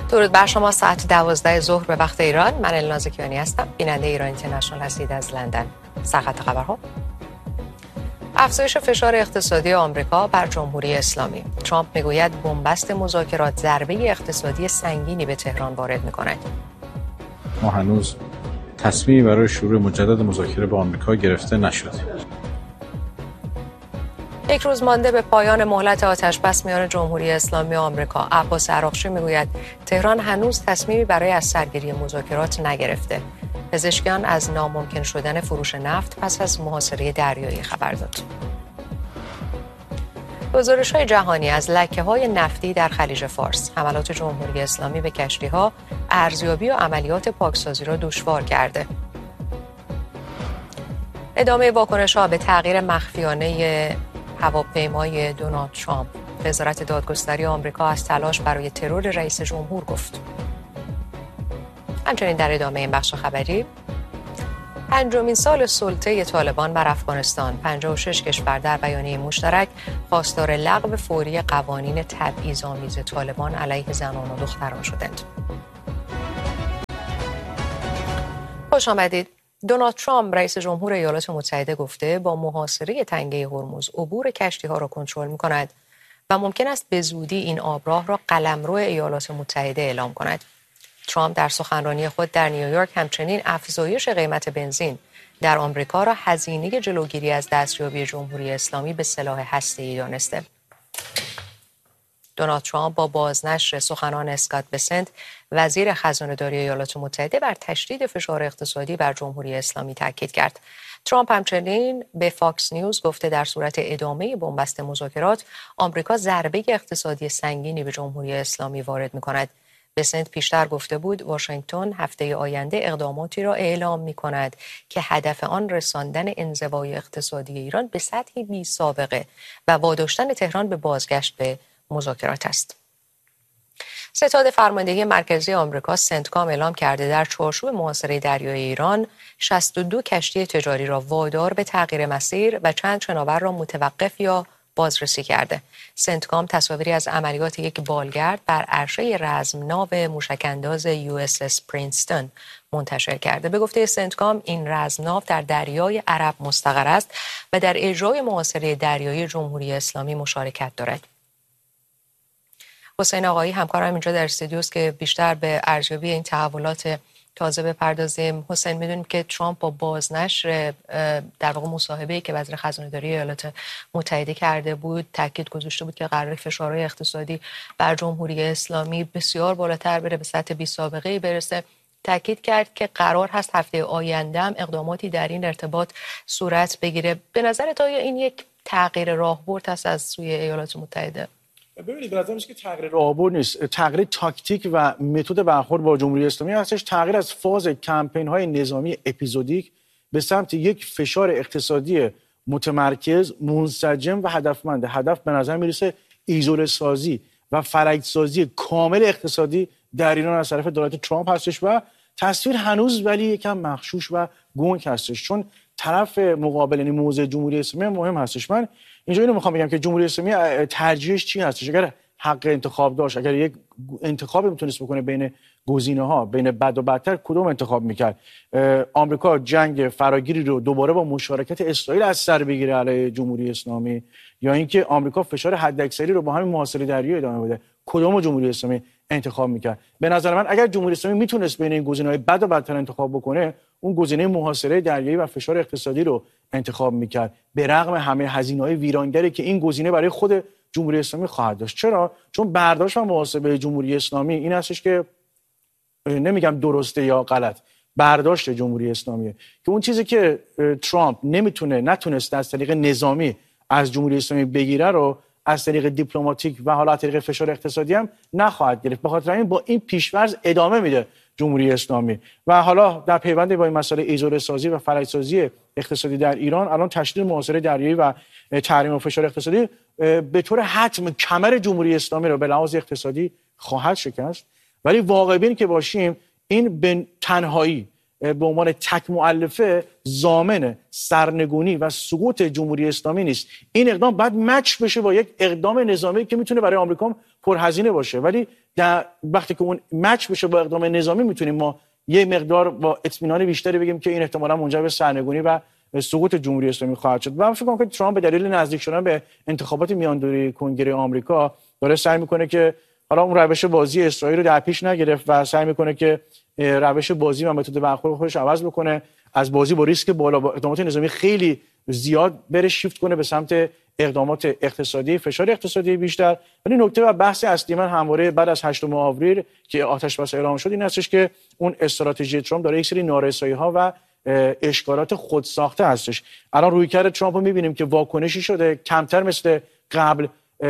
درود بر شما. ساعت 12 ظهر به وقت ایران. من الناز کیانی هستم. بیننده ایران اینترنشنال هستید از لندن. سرخط خبرها: افزایش فشار اقتصادی آمریکا بر جمهوری اسلامی. ترامپ میگوید بنبست مذاکرات ضربه اقتصادی سنگینی به تهران وارد می‌کند. ما هنوز تصمیمی برای شروع مجدد مذاکره با آمریکا گرفته نشده. یک روز مانده به پایان مهلت آتش‌بس میان جمهوری اسلامی و آمریکا، عباس عراقچی میگوید تهران هنوز تصمیمی برای از سرگیری مذاکرات نگرفته. پزشکیان از ناممکن شدن فروش نفت پس از محاصره دریایی خبر داد. گزارش‌های جهانی از لکه‌های نفتی در خلیج فارس، حملات جمهوری اسلامی به کشتی‌ها، ارزیابی و عملیات پاکسازی را دشوار کرده. ادامه واکنش‌ها به تغییر مخفیانه هواپیمای دونالد ترامپ. وزارت دادگستری آمریکا از تلاش برای ترور رئیس جمهور گفت. همچنین در ادامه این بخش خبری، پنجمین سال سلطه طالبان بر افغانستان، 56 کشور در بیانیه مشترک خواستار لغو فوری قوانین تبعیض‌آمیز طالبان علیه زنان و دختران شدند. خوش آمدید. دونالد ترامپ رئیس جمهور ایالات متحده گفته با محاصره تنگه هرمز عبور کشتی‌ها را کنترل می‌کند و ممکن است به زودی این آبراه را قلمرو ایالات متحده اعلام کند. ترامپ در سخنرانی خود در نیویورک همچنین افزایش قیمت بنزین در آمریکا را هزینه جلوگیری از دستیابی جمهوری اسلامی به سلاح هسته‌ای دانسته. دونالد ترامپ با بازنشر سخنان اسکات بسنت، وزیر خزانه‌داری ایالات متحده، بر تشدید فشار اقتصادی بر جمهوری اسلامی تاکید کرد. ترامپ همچنین به فاکس نیوز گفته در صورت ادامه بنبست مذاکرات، آمریکا ضربه اقتصادی سنگینی به جمهوری اسلامی وارد می‌کند. بسنت پیشتر گفته بود واشنگتن هفته آینده اقداماتی را اعلام می‌کند که هدف آن رساندن انزوای اقتصادی ایران به سطحی بی‌سابقه و واداشتن تهران به بازگشت به مذاکرات است. ستاد فرماندهی مرکزی آمریکا سنتکام اعلام کرده در چارچوب محاصره دریایی ایران 62 کشتی تجاری را وادار به تغییر مسیر و چند شناور را متوقف یا بازرسی کرده. سنتکام تصاویری از عملیات یک بالگرد بر عرشه رزمناو موشک‌انداز USS پرینستون منتشر کرده. به گفته سنتکام این رزمناو در دریای عرب مستقر است و در اجرای محاصره دریایی جمهوری اسلامی مشارکت دارد. حسین آقایی همکارم اینجا در استودیوست که بیشتر به ارزیابی این تحولات تازه بپردازیم. حسین، میدونیم که ترامپ با بازنشر در واقع مصاحبه‌ای که وزیر خزانه‌داری ایالات متحده کرده بود تاکید گذاشته بود که قرار فشارهای اقتصادی بر جمهوری اسلامی بسیار بالاتر بره، به سطح بی‌سابقه‌ای برسه. تاکید کرد که قرار هست هفته آینده هم اقداماتی در این ارتباط صورت بگیره. به نظرت آیا این یک تغییر راهبرد است از سوی ایالات متحده؟ ببینید، به نظر میاد که تغییر راهبرد نیست، تغییر تاکتیک و متد برخورد با جمهوری اسلامی هستش. تغییر از فاز کمپین‌های نظامی اپیزودیک به سمت یک فشار اقتصادی متمرکز، منسجم و هدفمند. هدف به نظر میرسه ایزوله سازی و فرج سازی کامل اقتصادی در ایران از طرف دولت ترامپ هستش و تصویر هنوز ولی یکم مغشوش و گنگ هستش، چون طرف مقابل، یعنی موضع جمهوری اسلامی مهم هستش. من اینجا اینو میخوام بگم که جمهوری اسلامی ترجیحش چی هستش؟ اگر حق انتخاب داشت، اگر یک انتخابی میتونست بکنه بین گزینه‌ها، بین بد و بدتر، کدوم انتخاب میکرد؟ آمریکا جنگ فراگیری رو دوباره با مشارکت اسرائیل از سر بگیره علیه جمهوری اسلامی، یا اینکه آمریکا فشار حداکثری رو با همین محاصره دریایی ادامه بده؟ کدوم جمهوری اسلامی انتخاب میکرد؟ به نظر من اگر جمهوری اسلامی میتونست بین این گزینه‌های بد و بدتر انتخاب بکنه، اون گزینه محاصره دریایی و فشار اقتصادی رو انتخاب میکرد، به رغم همه هزینه‌های ویرانگری که این گزینه برای خود جمهوری اسلامی خواهد داشت. چرا؟ چون برداشت و محاسبه جمهوری اسلامی این هستش که، نمیگم درسته یا غلط، برداشت جمهوری اسلامیه که اون چیزی که ترامپ نتونست از طریق نظامی از جمهوری اسلامی بگیره رو از طریق دیپلماتیک و حالا از طریق فشار اقتصادی هم نخواهد گرفت. به خاطر همین با این پیش‌فرض ادامه میده جمهوری اسلامی و حالا در پیوند با این مسئله ایزوله سازی و فرج سازی اقتصادی در ایران، الان تشدید محاصره دریایی و تحریم و فشار اقتصادی به طور حتم کمر جمهوری اسلامی رو به لحاظ اقتصادی خواهد شکست. ولی واقع بین که باشیم، این به تنهایی به عنوان تک مؤلفه ضامن سرنگونی و سقوط جمهوری اسلامی نیست. این اقدام باید مچ بشه با یک اقدام نظامی که میتونه برای آمریکا پرهزینه باشه، ولی در وقتی که اون مچ بشه با اقدام نظامی میتونیم ما یه مقدار با اطمینان بیشتری بگیم که این احتمالاً منجر به سرنگونی و سقوط جمهوری اسلامی خواهد شد. و من فکر می‌کنم که ترامپ به دلیل نزدیک شدن به انتخابات میاندوره کنگره آمریکا داره سعی میکنه که حالا اون روش بازی اسرائیل رو در پیش نگرفت و سعی میکنه که روش بازی و متد برخورد خودش عوض بکنه، از بازی با ریسک بالا با اقدامات نظامی خیلی زیاد بره شیفت کنه به سمت اقدامات اقتصادی، فشار اقتصادی بیشتر. ولی نکته و بحث اصلی من همواره بعد از 8 آوریل که آتش بس اعلام شد این هستش که اون استراتژی ترامپ داره یک سری نارسایی‌ها و اشکالات خودساخته هستش. الان رویکرد ترامپ رو می‌بینیم که واکنشی شده، کمتر مثل قبل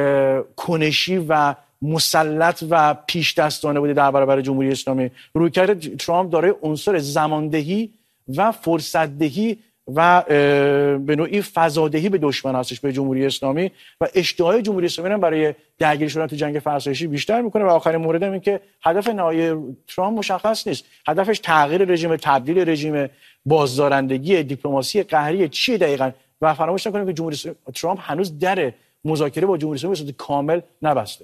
کنشی و مسلط و پیش دستانه بوده در برابر جمهوری اسلامی. رویکرد ترامپ داره عنصر زماندهی و فرصتدهی و به نوعی فضادهی به دشمن هستش، به جمهوری اسلامی، و اشتهای جمهوری اسلامی هم برای درگیری شدن تو جنگ فرسایشی بیشتر میکنه. و آخرین مورد این که هدف نهایی ترامپ مشخص نیست. هدفش تغییر رژیم، تبدیل رژیم، بازدارندگی، دیپلماسی قهری چیه دقیقاً؟ و فراموش نکنیم که جمهوری ترامپ هنوز در مذاکره با جمهوری اسلامی به صورت کامل نبسته.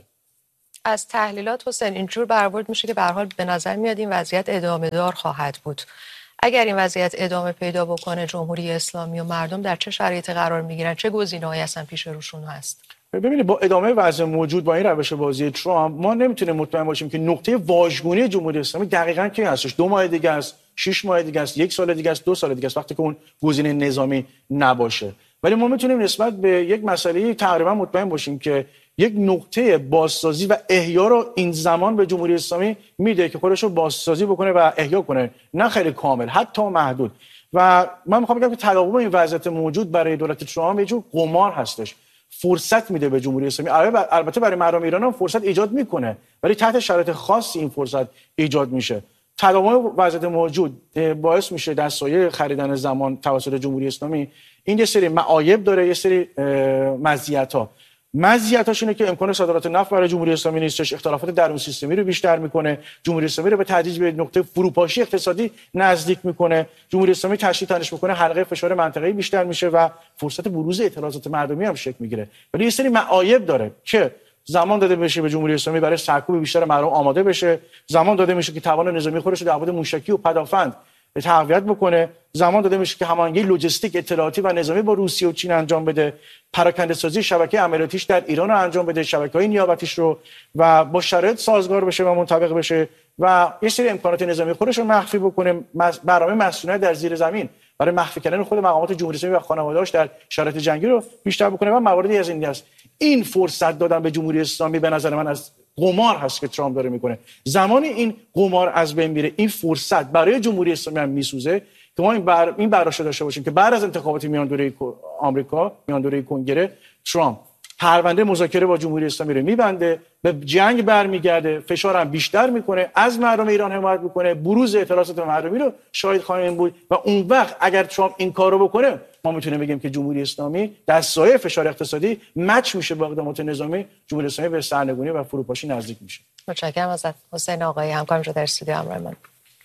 از تحلیلات حسین اینجور برآورد میشه که به هر حال به نظر میاد این وضعیت ادامه دار خواهد بود. اگر این وضعیت ادامه پیدا بکنه، جمهوری اسلامی و مردم در چه شرایطی قرار میگیرن؟ چه گزینه‌هایی اصلا پیش روشون هست؟ ببینید با ادامه وضع موجود با این روش بازی ترامپ ما نمیتونیم مطمئن باشیم که نقطه واژگونی جمهوری اسلامی دقیقاً کی هستش. 2 ماه دیگه است، 6 ماه دیگه است، 1 سال دیگه است، 2 سال دیگه است، وقتی که اون گزینه نظامی نباشه. ولی ما میتونیم نسبت به یک مسئله تقریبا مطمئن باشیم که یک نقطه بازسازی و احیا رو این زمان به جمهوری اسلامی میده که خودش رو بازسازی بکنه و احیا کنه، نه خیلی کامل، حتی محدود. و من میخوام بگم که تداوم این وضعیت موجود برای دولت ترامپ یه جور قمار هستش. فرصت میده به جمهوری اسلامی. البته برای مردم ایران هم فرصت ایجاد میکنه، ولی تحت شرایط خاصی این فرصت ایجاد میشه. تداوم وضعیت موجود باعث میشه در سایه خریدن زمان توسط جمهوری اسلامی این یه سری معایب داره، یه سری مزیت‌ها. مزیتاش اینه که امکان صادرات نفت برای جمهوری اسلامی نیستش، اختلافات درون سیستمی رو بیشتر میکنه، جمهوری اسلامی رو به تدریج به نقطه فروپاشی اقتصادی نزدیک میکنه، جمهوری اسلامی تشدید تنش میکنه، حلقه فشار منطقه‌ای بیشتر میشه و فرصت بروز اعتراضات مردمی هم شکل میگیره. ولی یه سری معایب داره که زمان داده بشه به جمهوری اسلامی برای سرکوب بیشتر مردم آماده بشه، زمان داده میشه که توان نظامی خودش رو در ابعاد موشکی و پدافند تقویت بکنه، زمان داده میشه که هماهنگی لوجستیک، اطلاعاتی و نظامی با روسیه و چین انجام بده، پراکنده سازی شبکه عملیاتیش در ایران رو انجام بده، شبکه‌های نیابتیش رو، و با شرایط سازگار بشه و منطبق بشه و یه سری امکانات نظامی خودش رو مخفی بکنه. برنامه مسئولیت در زیر زمین برای مخفی کردن خود مقامات جمهوری اسلامی و خانواده‌اش در شرایط جنگی رو بیشتر بکنه و مواردی از این دست. این فرصت دادن به جمهوری اسلامی به نظر من از قمار هست که ترامپ داره میکنه. زمانی این قمار از بین میره، این فرصت برای جمهوری اسلامی هم میسوزه که ما این برداشت داشته باشیم که بعد از انتخابات میاندوره آمریکا، میاندوره کنگره، ترامپ پرونده مذاکره با جمهوری اسلامی رو میبنده، به جنگ برمیگرده، فشار هم بیشتر میکنه، از مردم ایران حمایت میکنه، بروز اعتراضات مردمی رو شاهد خواهیم بود و اون وقت اگر ترامپ این کارو بکنه ما میتونیم بگیم که جمهوری اسلامی در سایه فشار اقتصادی مچ میشه با اقدامات نظامی، جمهوری اسلامی به سرنگونی و فروپاشی نزدیک میشه. متشکرم ازت حسین آقایی، همکارم رو در استودیو همراه من.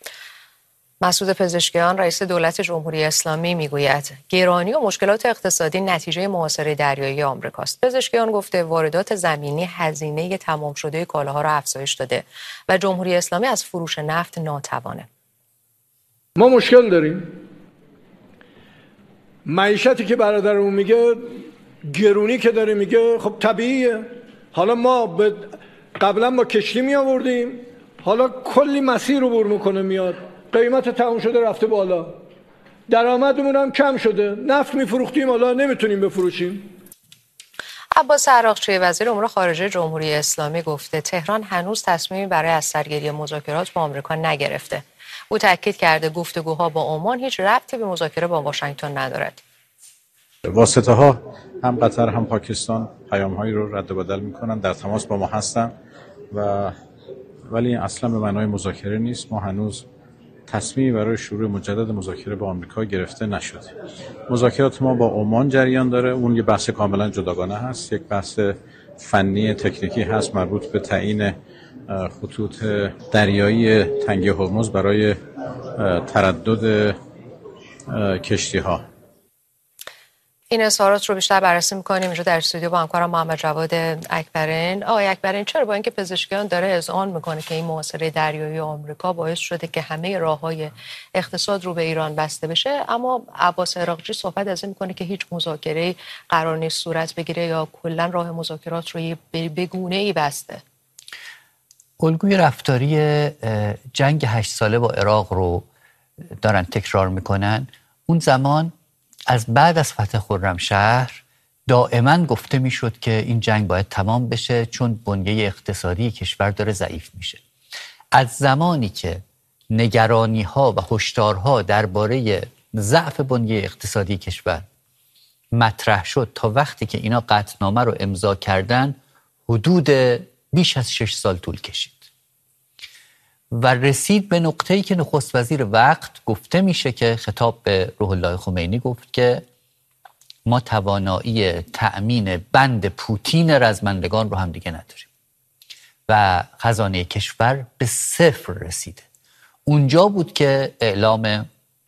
مسعود پزشکیان رئیس دولت جمهوری اسلامی میگوید گرانی و مشکلات اقتصادی نتیجه محاصره دریایی آمریکاست. پزشکیان گفته واردات زمینی هزینه تمام شده کالاها را افزایش داده و جمهوری اسلامی از فروش نفت ناتوانه. ما مشکل داریم. معیشتی که برادرمون میگه گرونی که داره میگه خب طبیعیه. حالا ما قبلا با کشتی می آوردیم، حالا کلی مسیر رو بر میکنه میاد، قیمت تمام شده رفته بالا، درآمدمون هم کم شده، نفت میفروختیم حالا نمیتونیم بفروشیم. عباس عراقچی وزیر امور خارجه جمهوری اسلامی گفته تهران هنوز تصمیمی برای از سرگیری مذاکرات با آمریکا نگرفته. او تاکید کرده گفتگوها با عمان هیچ ربطی به مذاکره با واشنگتن ندارد. واسطه ها هم قطر هم پاکستان پیام هایی رو رد و بدل میکنن، در تماس با ما هستن ولی اصلا به معنای مذاکره نیست. ما هنوز تصمیمی برای شروع مجدد مذاکره با آمریکا گرفته نشده. مذاکرات ما با عمان جریان داره، اون یه بحث کاملا جداگانه هست، یک بحث فنی تکنیکی هست مربوط به تعیین خطوط دریایی تنگه هرمز برای تردد کشتی‌ها. این اظهارات رو بیشتر بررسی می‌کنیم اینجا در استودیو با همکارم محمد جواد اکبرین. آقای اکبرین، چرا با اینکه پزشکیان داره اذعان میکنه که این محاصره دریایی آمریکا باعث شده که همه راه‌های اقتصاد رو به ایران بسته بشه، اما عباس عراقچی صحبت از این میکنه که هیچ مذاکره‌ای قرار نیست صورت بگیره یا کلا راه مذاکرات رو به گونه‌ای بسته؟ الگوی رفتاری جنگ 8 ساله با عراق رو دارن تکرار میکنن. اون زمان از بعد از فتح خرمشهر دائما گفته میشد که این جنگ باید تمام بشه چون بنیه اقتصادی کشور داره ضعیف میشه. از زمانی که نگرانی ها و هشدارها درباره ضعف بنیه اقتصادی کشور مطرح شد تا وقتی که اینا قطعنامه رو امضا کردن حدود بیش از 6 سال طول کشید و رسید به نقطه‌ای که نخست وزیر وقت گفته میشه که خطاب به روح الله خمینی گفت که ما توانایی تأمین بند پوتین رزمندگان رو هم دیگه نداریم و خزانه کشور به صفر رسیده. اونجا بود که اعلام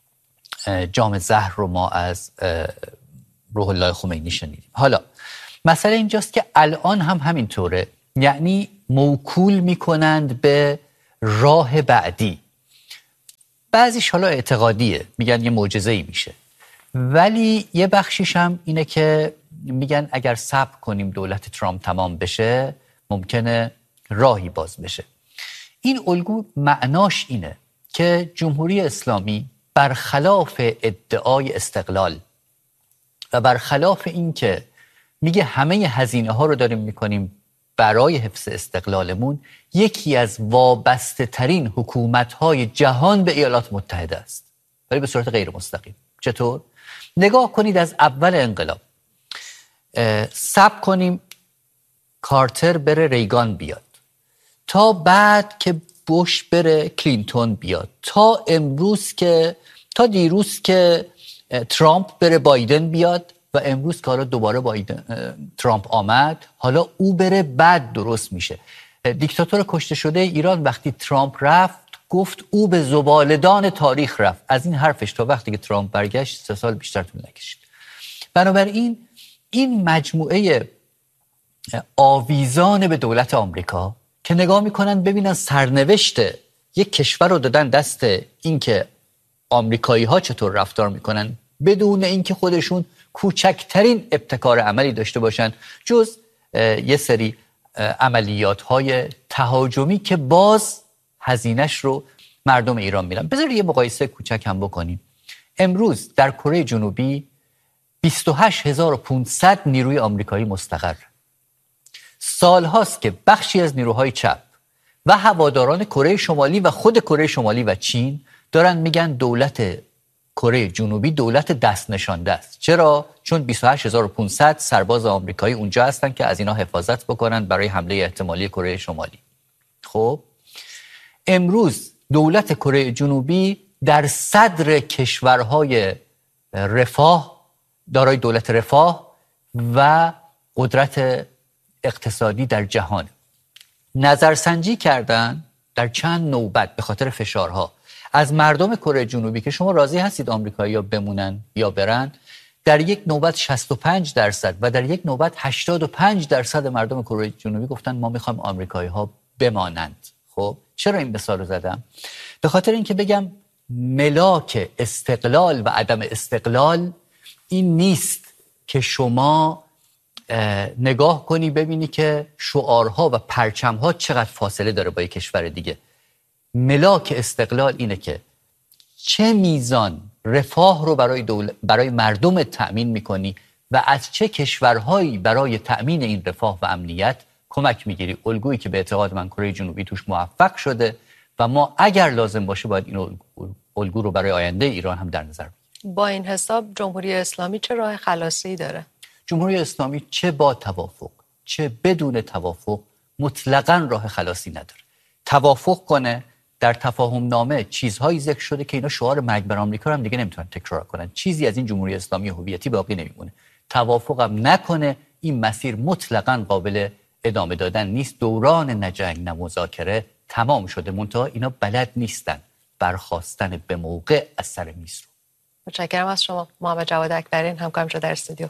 جام زهر رو ما از روح الله خمینی شنیدیم. حالا مسئله اینجاست که الان هم همینطوره، یعنی موکول میکنند به راه بعدی. بعضیش حالا اعتقادیه، میگن یه معجزه‌ای میشه، ولی یه بخشیش هم اینه که میگن اگر صبر کنیم دولت ترامپ تمام بشه ممکنه راهی باز بشه. این الگو معناش اینه که جمهوری اسلامی برخلاف ادعای استقلال و برخلاف این که میگه همه هزینه ها رو داریم میکنیم برای حفظ استقلالمون، یکی از وابسته ترین حکومت های جهان به ایالات متحده است، ولی به صورت غیر مستقیم. چطور؟ نگاه کنید از اول انقلاب صبر کنیم کارتر بره ریگان بیاد، تا بعد که بوش بره کلینتون بیاد، تا امروز که تا دیروز که ترامپ بره بایدن بیاد و امروز که حالا دوباره ترامپ آمد، حالا او بره بعد درست میشه. دیکتاتور کشته شده ایران وقتی ترامپ رفت گفت او به زبالدان تاریخ رفت. از این حرفش تا وقتی که ترامپ برگشت 3 سال بیشتر طول نکشید. بنابراین این مجموعه آویزان به دولت آمریکا که نگاه میکنن ببینن سرنوشت یک کشور رو دادن دست این که آمریکایی ها چطور رفتار میکنن بدون اینکه خودشون کوچکترین ابتکار عملی داشته باشن جز یه سری عملیات های تهاجمی که باز هزینه‌اش رو مردم ایران میرن. بذار یه مقایسه کوچک هم بکنیم. امروز در کره جنوبی 28500 نیروی آمریکایی مستقر. سال هاست که بخشی از نیروهای چپ و هواداران کره شمالی و خود کره شمالی و چین دارن میگن دولت کره جنوبی دولت دست نشانده است. چرا؟ چون 28500 سرباز آمریکایی اونجا هستن که از اینا حفاظت بکنن برای حمله احتمالی کره شمالی. خب امروز دولت کره جنوبی در صدر کشورهای رفاه، دارای دولت رفاه و قدرت اقتصادی در جهان. نظرسنجی کردن در چند نوبت به خاطر فشارها از مردم کره جنوبی که شما راضی هستید آمریکایی‌ها بمونن یا برن. در یک نوبت 65% و در یک نوبت 85% مردم کره جنوبی گفتن ما میخوایم آمریکایی‌ها بمانند. خب چرا این مثال رو زدم؟ به خاطر اینکه بگم ملاک استقلال و عدم استقلال این نیست که شما نگاه کنی ببینی که شعارها و پرچمها چقدر فاصله داره با یک کشور دیگه. ملاک استقلال اینه که چه میزان رفاه رو برای مردم تأمین میکنی و از چه کشورهایی برای تأمین این رفاه و امنیت کمک میگیری. الگویی که به اعتقاد من کره جنوبی توش موفق شده و ما اگر لازم باشه باید این الگو رو برای آینده ایران هم در نظر بگیریم. با این حساب جمهوری اسلامی چه راه خلاصی داره؟ جمهوری اسلامی چه با توافق چه بدون توافق مطلقاً راه خلاصی نداره. توافق کنه، در تفاهم نامه چیزهایی ذکر شده که اینا شعار مرگ بر آمریکا رو هم دیگه نمیتونن تکرار کنن. چیزی از این جمهوری اسلامی هویتی باقی نمیمونه. توافق هم نکنه، این مسیر مطلقاً قابل ادامه دادن نیست. دوران نه جنگ نه مذاکره تمام شده، منتها اینا بلد نیستن برخاستن به موقع از سر میز رو. متشکرم از شما محمد جواد اکبرین، همکارم شده در استودیو.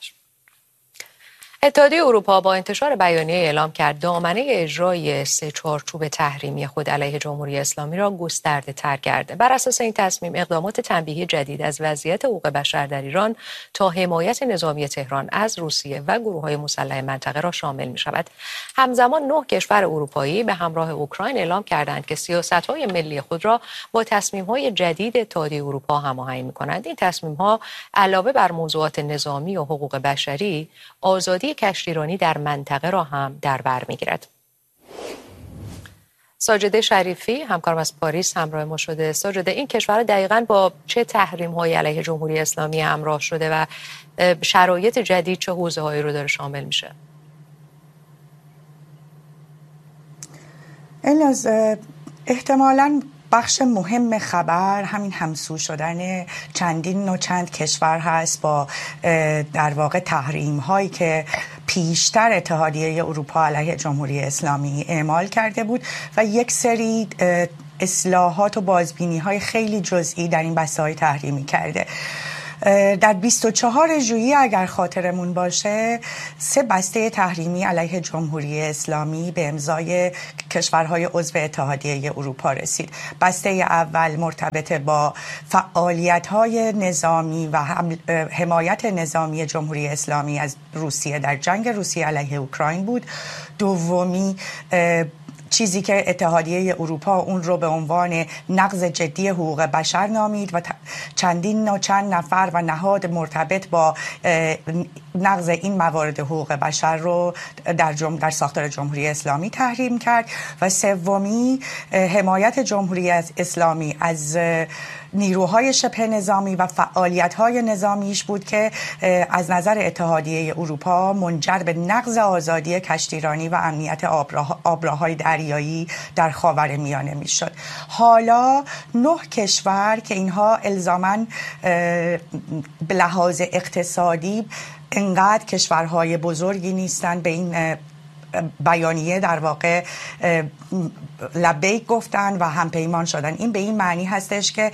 اتحادیه اروپا با انتشار بیانیه اعلام کرد دامنه اجرای 3 چارچوب تحریمی خود علیه جمهوری اسلامی را گسترده تر کرده. بر اساس این تصمیم اقدامات تنبیهی جدید از وضعیت حقوق بشر در ایران تا حمایت نظامی تهران از روسیه و گروه‌های مسلح منطقه را شامل می شود. همزمان 9 کشور اروپایی به همراه اوکراین اعلام کردند که سیاست‌های ملی خود را با تصمیم‌های جدید اتحادیه اروپا هماهنگ می‌کنند. این تصمیم‌ها علاوه بر موضوعات نظامی و حقوق بشری، آزادی کشتیرانی در منطقه را هم در بر می‌گیرد. ساجده شریفی همکارم از پاریس همراه ما شده. ساجده، این کشورها دقیقاً با چه تحریم‌هایی علیه جمهوری اسلامی همراه شده و شرایط جدید چه حوزه‌هایی رو داره شامل میشه؟ الناز، احتمالاً بخش مهم خبر همین همسو شدن چند کشور هست با در واقع تحریم هایی که پیشتر اتحادیه اروپا علیه جمهوری اسلامی اعمال کرده بود و یک سری اصلاحات و بازبینی های خیلی جزئی در این بسته های تحریمی کرده. در 24 ژوئیه اگر خاطرمون باشه 3 بسته تحریمی علیه جمهوری اسلامی به امضای کشورهای عضو اتحادیه اروپا رسید. بسته اول مرتبط با فعالیت‌های نظامی و حمایت نظامی جمهوری اسلامی از روسیه در جنگ روسیه علیه اوکراین بود. دومی چیزی که اتحادیه اروپا اون رو به عنوان نقض جدی حقوق بشر نامید و چند نفر و نهاد مرتبط با نقض این موارد حقوق بشر رو در ساختار جمهوری اسلامی تحریم کرد. و سومی حمایت جمهوری اسلامی از نیروهای شبه نظامی و فعالیت‌های نظامیش بود که از نظر اتحادیه اروپا منجر به نقض آزادی کشتیرانی و امنیت آبراهای دریایی در خاورمیانه میشد. حالا 9 کشور که اینها الزاماً به لحاظ اقتصادی انقدر کشورهای بزرگی نیستن به این بیانیه در واقع لبیک گفتن و همپیمان شدن. این به این معنی هستش که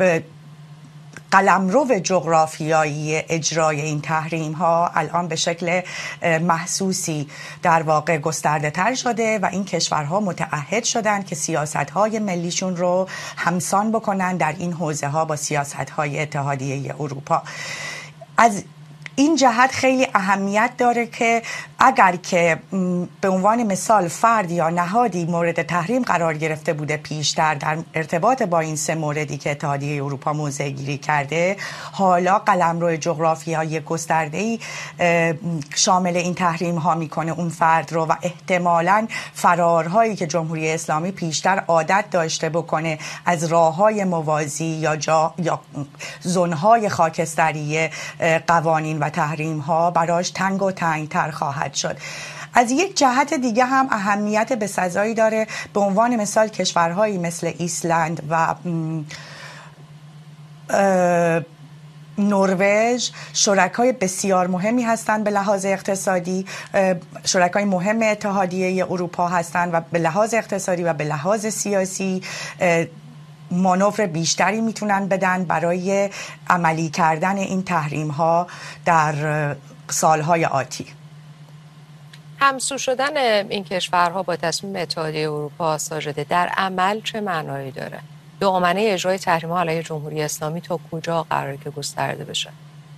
قلمرو جغرافیایی اجرای این تحریم ها الان به شکل محسوسی در واقع گسترده تر شده و این کشورها متعهد شدن که سیاست های ملیشون رو همسان بکنن در این حوزه ها با سیاست های اتحادیه اروپا. از این جهت خیلی اهمیت داره که اگر که به عنوان مثال فرد یا نهادی مورد تحریم قرار گرفته بوده پیشتر در ارتباط با این 3 موردی که اتحادیه اروپا موضع گیری کرده، حالا قلمرو جغرافیایی گسترده‌ای شامل این تحریم ها میکنه اون فرد رو و احتمالاً فرارهایی که جمهوری اسلامی پیشتر عادت داشته بکنه از راههای موازی یا زونهای خاکستری قوانین و تحریم ها براش تنگ و تنگتر خواهد شد. از یک جهت دیگه هم اهمیت به سزایی داره. به عنوان مثال کشورهایی مثل ایسلند و نروژ شرکای بسیار مهمی هستند به لحاظ اقتصادی، شرکای مهم اتحادیه اروپا هستند و به لحاظ اقتصادی و به لحاظ سیاسی مانور بیشتری میتونن بدن برای عملی کردن این تحریم ها در سالهای آتی. همسو شدن این کشورها با تصمیم اتحادیه اروپا ساجده در عمل چه معنایی داره؟ دامنه اجرای تحریم‌ها علیه جمهوری اسلامی تا کجا قراره که گسترده بشه؟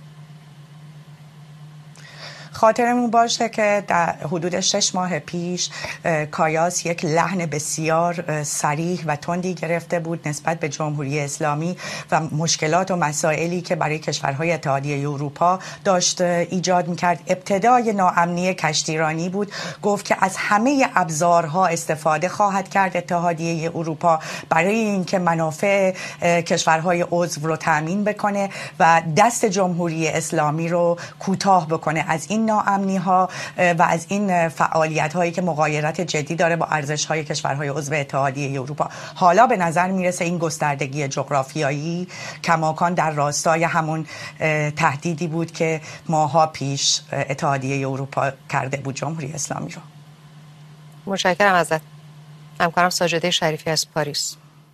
خاطرمون باشه که در حدود 6 ماه پیش کایاس یک لحن بسیار صریح و تندی گرفته بود نسبت به جمهوری اسلامی و مشکلات و مسائلی که برای کشورهای اتحادیه اروپا داشت ایجاد میکرد. ابتدای ناامنی کشتیرانی بود. گفت که از همه ابزارها استفاده خواهد کرد اتحادیه اروپا برای اینکه منافع کشورهای عضو رو تامین بکنه و دست جمهوری اسلامی رو کوتاه بکنه از این ناامنی ها و از این فعالیت هایی که مغایرت جدی داره با ارزش های کشورهای عضو اتحادیه اروپا. حالا به نظر میرسه این گستردگی جغرافیایی کماکان در راستای همون تهدیدی بود که ماها پیش اتحادیه اروپا کرده بود جمهوری اسلامی رو. متشکرم ازت. همکارم ساجده شریفی از پاریس.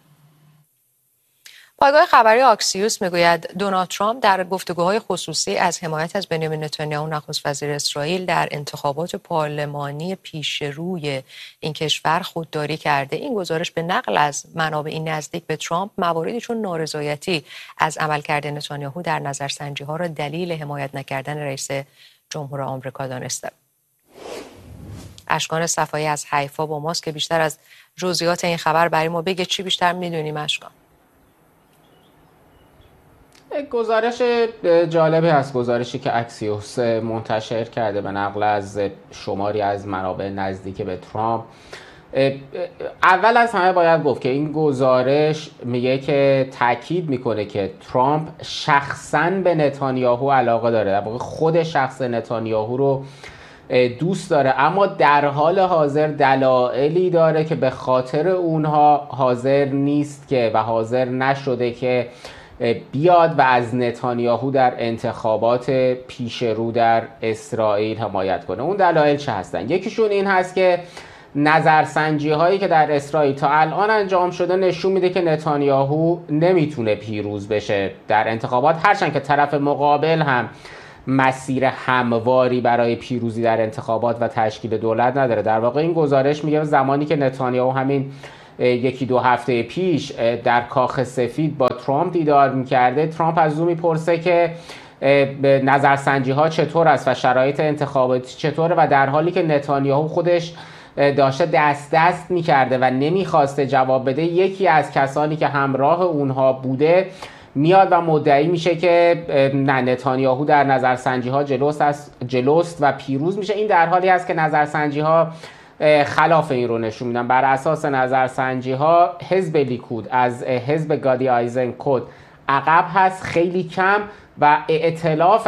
پایگاه خبری آکسیوس میگوید دونالد ترامپ در گفتگوهای خصوصی از حمایت از بنیامین نتانیاهو نخست وزیر اسرائیل در انتخابات پارلمانی پیش روی این کشور خودداری کرده. این گزارش به نقل از منابع نزدیک به ترامپ مواردی چون نارضایتی از عملکرد نتانیاهو در نظرسنجی‌ها را دلیل حمایت نکردن رئیس جمهور آمریکا دانسته. اشکان صفایی از حیفا با ماست که بیشتر از جزئیات این خبر برای ما بگه. چی بیشتر میدونیم اشکان؟ گزارش جالبی هست، گزارشی که اکسیوس منتشر کرده به نقل از شماری از منابع نزدیک به ترامپ. اول از همه باید گفت که این گزارش میگه که تاکید میکنه که ترامپ شخصاً به نتانیاهو علاقه داره، در واقع خود شخص نتانیاهو رو دوست داره، اما در حال حاضر دلایلی داره که به خاطر اونها حاضر نیست که و حاضر نشده که بیاد و از نتانیاهو در انتخابات پیش رو در اسرائیل حمایت کنه. اون دلایل چه هستن؟ یکیشون این هست که نظرسنجی هایی که در اسرائیل تا الان انجام شده نشون میده که نتانیاهو نمیتونه پیروز بشه در انتخابات، هرچند که طرف مقابل هم مسیر همواری برای پیروزی در انتخابات و تشکیل دولت نداره. در واقع این گزارش میگه زمانی که نتانیاهو همین یکی دو هفته پیش در کاخ سفید با ترامپ دیدار میکرده، ترامپ از او میپرسه که نظرسنجی ها چطور است و شرایط انتخاباتی چطوره، و در حالی که نتانیاهو خودش داشته دست میکرده و نمیخواسته جواب بده، یکی از کسانی که همراه اونها بوده میاد و مدعی میشه که نه، نتانیاهو در نظرسنجی ها جلوست و پیروز میشه. این در حالی است که نظرسنجی ها خلاف این رو نشون میدن. بر اساس نظرسنجی ها حزب لیکود از حزب گادی آیزنکوت عقب هست خیلی کم، و ائتلاف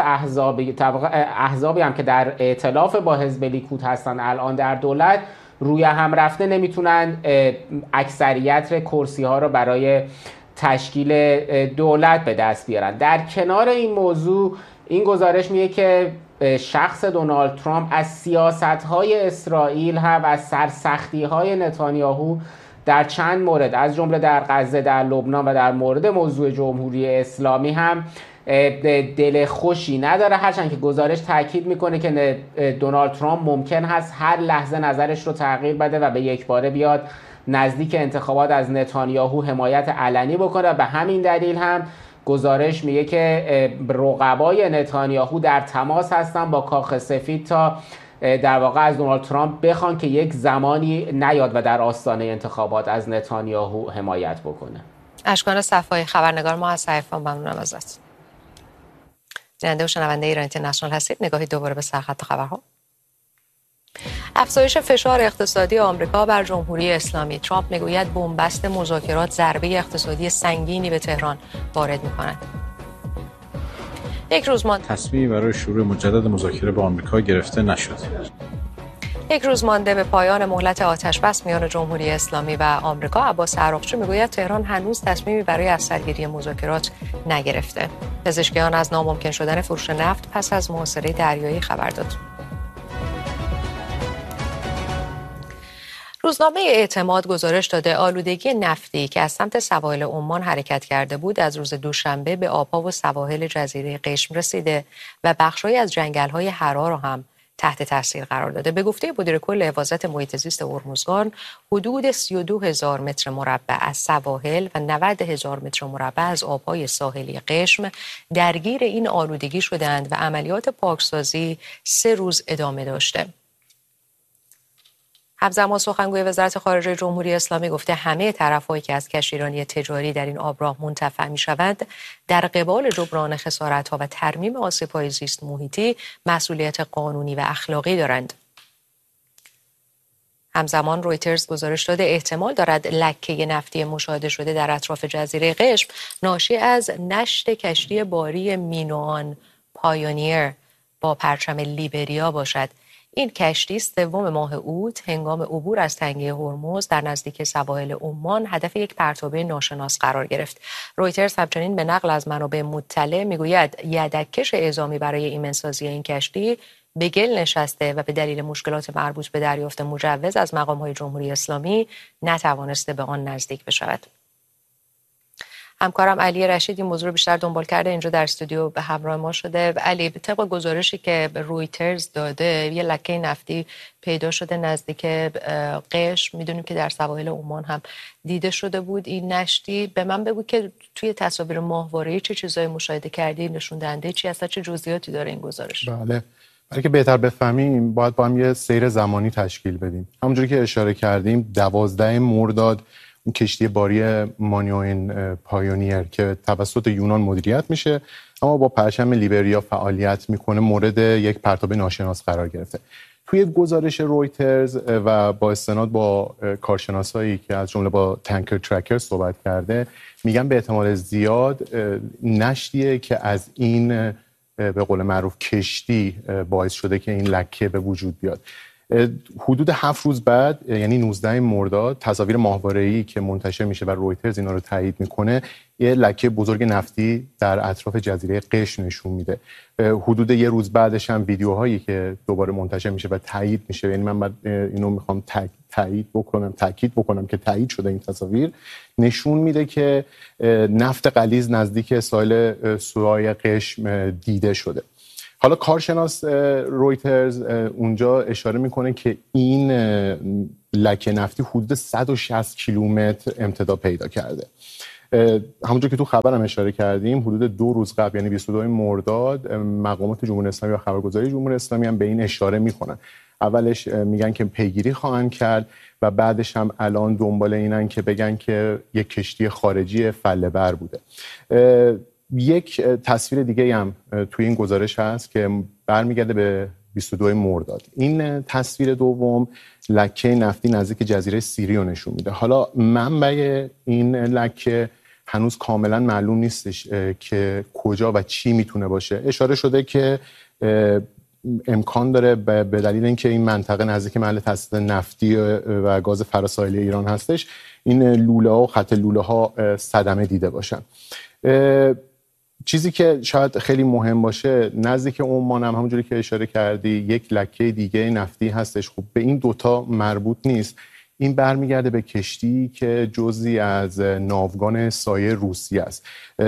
احزابی هم که در ائتلاف با حزب لیکود هستن الان در دولت روی هم رفته نمیتونن اکثریت کرسی ها رو برای تشکیل دولت به دست بیارن. در کنار این موضوع این گزارش میگه که شخص دونالد ترامپ از سیاست‌های اسرائیل هم و از سرسختی‌های نتانیاهو در چند مورد، از جمله در غزه، در لبنان و در مورد موضوع جمهوری اسلامی هم دل خوشی نداره، هرچند که گزارش تاکید میکنه که دونالد ترامپ ممکن هست هر لحظه نظرش رو تغییر بده و به یک باره بیاد نزدیک انتخابات از نتانیاهو حمایت علنی بکنه. به همین دلیل هم گزارش میگه که رقبای نتانیاهو در تماس هستن با کاخ سفید تا در واقع از دونالد ترامپ بخوان که یک زمانی نیاد و در آستانه انتخابات از نتانیاهو حمایت بکنه. اشکان صفایی، خبرنگار ما از حیفا، ممنونم ازت. بیننده و شنونده ایران اینترنشنال هستید. نگاهی دوباره به سرخط خبرها. افزایش فشار اقتصادی آمریکا بر جمهوری اسلامی. ترامپ میگوید بنبست مذاکرات ضربه اقتصادی سنگینی به تهران وارد می‌کند. یک روز مانده تصمیمی برای شروع مجدد مذاکره با آمریکا گرفته نشد. یک روز مانده به پایان مهلت آتش‌بس میان جمهوری اسلامی و آمریکا، عباس عراقچی میگوید تهران هنوز تصمیمی برای از سرگیری مذاکرات نگرفته. پزشکیان از ناممکن شدن فروش نفت پس از محاصره دریایی خبر داد. روزنامه اعتماد گزارش داده آلودگی نفتی که از سمت سواحل عمان حرکت کرده بود از روز دوشنبه به آبها و سواحل جزیره قشم رسیده و بخش‌هایی از جنگل‌های حرا را هم تحت تاثیر قرار داده. به گفته مدیر کل حفاظت محیط زیست هرمزگان، حدود 32,000 متر مربع از سواحل و 90,000 متر مربع از آبهای ساحلی قشم درگیر این آلودگی شدند و عملیات پاکسازی 3 روز ادامه داشته. همزمان سخنگوی وزارت خارجه جمهوری اسلامی گفته همه طرف‌هایی که از کشتیرانی تجاری در این آبراه منتفع می‌شوند در قبال جبران خسارت‌ها و ترمیم آسیب‌های زیست محیطی مسئولیت قانونی و اخلاقی دارند. همزمان رویترز گزارش داده احتمال دارد لکه نفتی مشاهده شده در اطراف جزیره قشم ناشی از نشت کشتی باری مینوان پایونیر با پرچم لیبریا باشد. این کشتی 3 ماه اوت هنگام عبور از تنگه هرمز در نزدیک سواحل عمان هدف یک پرتابه ناشناس قرار گرفت. رویترز همچنین به نقل از منابع مطلع میگوید یدککش اعزامی برای ایمنسازی این کشتی به گل نشسته و به دلیل مشکلات مربوط به دریافت مجوز از مقام‌های جمهوری اسلامی نتوانسته به آن نزدیک بشود. همکارم علی رشید این موضوع رو بیشتر دنبال کرده، اینجا در استودیو به همراه ما شده. علی، طبق گزارشی که رویترز داده یه لکه نفتی پیدا شده نزدیک قشم، میدونیم که در سواحل عمان هم دیده شده بود این نشتی. به من بگو که توی تصاویر ماهواره‌ای چه چیزایی مشاهده کردی، نشون دهنده چی هست، چه جزئیاتی داره این گزارش؟ بله، برای که بهتر بفهمیم باید با هم یه سیر زمانی تشکیل بدیم. همونجوری که اشاره کردیم 12 مرداد اون کشتی باری مانیوین پایونیر که توسط یونان مدیریت میشه اما با پرچم لیبریا فعالیت میکنه مورد یک پرتاب ناشناس قرار گرفته. توی گزارش رویترز و با استناد با کارشناسایی که از جمله با تانکر ترکر صحبت کرده میگن به احتمال زیاد نشتیه که از این به قول معروف کشتی باعث شده که این لکه به وجود بیاد. حدود 7 روز بعد یعنی 19 مرداد تصاویر ماهواره‌ای که منتشر میشه و رویترز اینا رو تایید میکنه یه لکه بزرگ نفتی در اطراف جزیره قشم نشون میده. حدود یه روز بعدش هم ویدیوهایی که دوباره منتشر میشه و تایید میشه، یعنی من اینو میخوام تاکید بکنم که تایید شده این تصاویر، نشون میده که نفت غلیظ نزدیک ساحل سوای قشم دیده شده. حالا کارشناس رویترز اونجا اشاره میکنه که این لکه نفتی حدود 160 کیلومتر امتداد پیدا کرده. همونجور که تو خبرم اشاره کردیم حدود 2 روز قبل یعنی 22 مرداد مقامات جمهوری اسلامی و خبرگزاری جمهوری اسلامی هم به این اشاره میکنن. اولش میگن که پیگیری خواهند کرد و بعدش هم الان دنبال اینن که بگن که یک کشتی خارجی فله‌بر بوده. یک تصویر دیگه هم توی این گزارش هست که برمیگرده به 22 مرداد. این تصویر دوم لکه نفتی نزدیک جزیره سیریو نشون میده. حالا منبع این لکه هنوز کاملا معلوم نیستش که کجا و چی میتونه باشه. اشاره شده که امکان داره به دلیل اینکه این منطقه نزدیک محل تاسیس نفتی و گاز فراساحلی ایران هستش این لوله ها و خط لوله ها صدمه دیده باشن. چیزی که شاید خیلی مهم باشه نزدیک عمان هم همونجوری که اشاره کردی یک لکه دیگه نفتی هستش. خب به این دوتا مربوط نیست، این برمیگرده به کشتی که جزئی از ناوگان سایه روسیه است،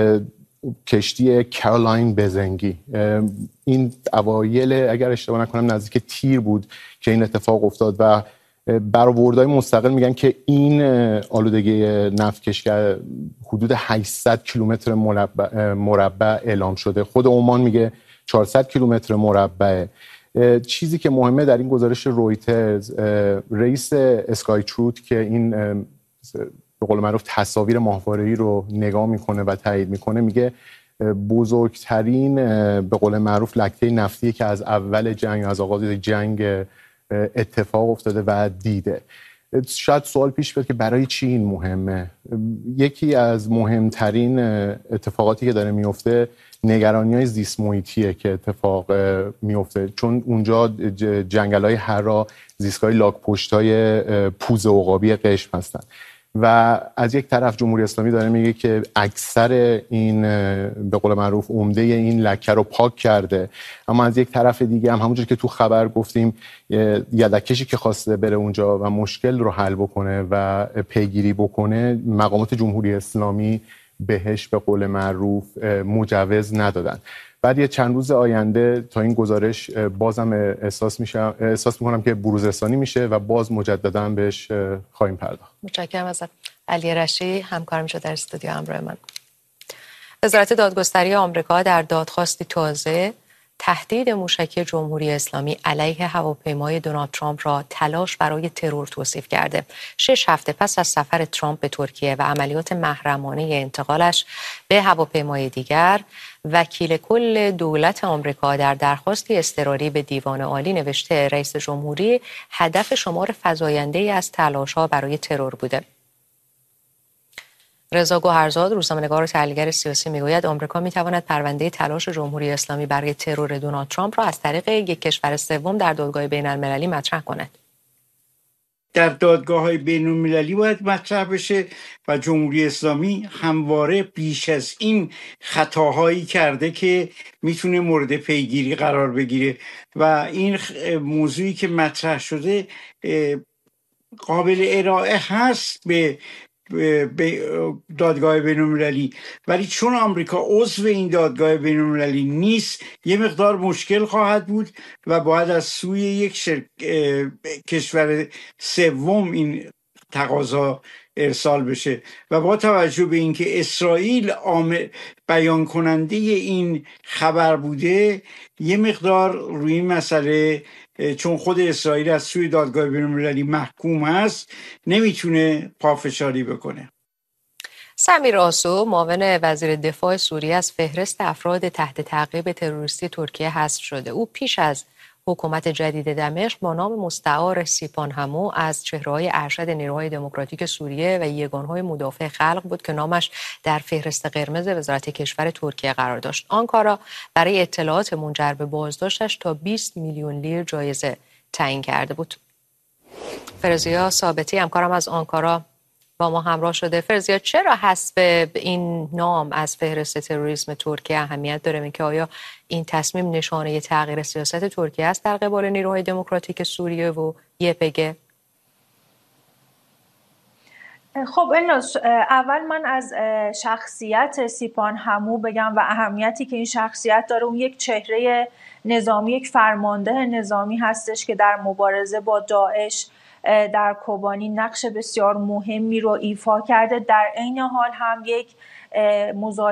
کشتی کارولاین بزنگی. این اوایل اگر اشتباه نکنم نزدیک تیر بود که این اتفاق افتاد و برآوردهای مستقل میگن که این آلودگی نفتکش حدود 800 کیلومتر مربع اعلام شده. خود عمان میگه 400 کیلومتر مربع. چیزی که مهمه در این گزارش رویترز، رئیس اسکای تروت که این به قول معروف تصاویر ماهواره‌ای رو نگاه میکنه و تایید میکنه میگه بزرگترین به قول معروف لکه نفتی که از اول جنگ، از آغاز جنگ اتفاق افتاده و دیده. شاید سوال پیش بیاد که برای چی این مهمه؟ یکی از مهمترین اتفاقاتی که داره میفته نگرانی‌های زیست محیطیه که اتفاق میفته، چون اونجا جنگل‌های حرا زیستگاه لاک‌پشت‌های پوز عقابی قشم هستن و از یک طرف جمهوری اسلامی داره میگه که اکثر این به قول معروف عمده این لکه رو پاک کرده، اما از یک طرف دیگه هم همونجوری که تو خبر گفتیم یدکشی که خواسته بره اونجا و مشکل رو حل بکنه و پیگیری بکنه مقامات جمهوری اسلامی بهش به قول معروف مجوز ندادن. بعد یه چند روز آینده تا این گزارش بازم احساس میکنم که بروزرسانی میشه و باز مجددا بهش خواهیم پرداخت. متشکرم ازت. علی رشی همکارم شده در استودیو همراه من. وزارت دادگستری آمریکا در دادخواستی تازه تهدید موشکی جمهوری اسلامی علیه هواپیمای دونالد ترامپ را تلاش برای ترور توصیف کرده. 6 هفته پس از سفر ترامپ به ترکیه و عملیات محرمانه انتقالش به هواپیمای دیگر، وکیل کل دولت آمریکا در درخواستی اضطراری به دیوان عالی نوشته رئیس جمهوری هدف شمار فزاینده‌ای از تلاش‌ها برای ترور بوده. رضا گوهرزاد، روزنامه‌نگار و تحلیلگر سیاسی، میگوید آمریکا میتواند پرونده تلاش جمهوری اسلامی برای ترور دونالد ترامپ را از طریق یک کشور سوم در دادگاه بین‌المللی مطرح کند. در دادگاه‌های بین‌المللی باید مطرح بشه و جمهوری اسلامی همواره بیش از این خطاهایی کرده که میتونه مورد پیگیری قرار بگیره و این موضوعی که مطرح شده قابل ارائه هست به دادگاه بین‌المللی، ولی چون آمریکا عضو این دادگاه بین‌المللی نیست یه مقدار مشکل خواهد بود و باید از سوی یک کشور سوم این تقاضا ارسال بشه و با توجه به اینکه اسرائیل بیان کننده این خبر بوده یه مقدار روی این مسئله، چون خود اسرائیل از سوی دادگاه بین‌المللی محکوم هست، نمیتونه پافشاری بکنه. سمیر آسو معاون وزیر دفاع سوریه از فهرست افراد تحت تعقیب تروریستی ترکیه حذف شده. او پیش از حکومت جدید دمشق با نام مستعار سیپان همو از چهره‌های ارشد نیروهای دموکراتیک سوریه و یگانهای مدافع خلق بود که نامش در فهرست قرمز وزارت کشور ترکیه قرار داشت. آنکارا برای اطلاعات منجر به بازداشتش تا 20 میلیون لیر جایزه تعیین کرده بود. فرزیا ثابتی همکارم از آنکارا با ما همراه شده. فرزیا، چرا حذف این نام از فهرست تروریسم ترکیه اهمیت داره؟ اینکه آیا این تصمیم نشانه تغییر سیاست ترکیه است در قبال نیروهای دموکراتیک سوریه و YPG؟ خب الناس، اول من از شخصیت سیپان همو بگم و اهمیتی که این شخصیت داره. اون یک چهره نظامی، یک فرمانده نظامی هستش که در مبارزه با داعش در کوبانی نقش بسیار مهمی رو ایفا کرده. در عین حال هم یک